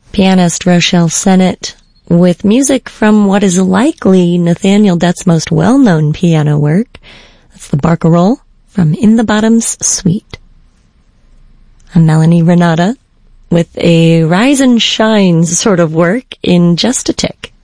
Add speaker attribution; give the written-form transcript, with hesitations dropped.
Speaker 1: Pianist Rochelle Sennett with music from what is likely Nathaniel Dett's most well-known piano work. That's the Barcarolle from In the Bottom's Suite. I'm Melanie Renata with a Rise and Shine sort of work in Just a Tick.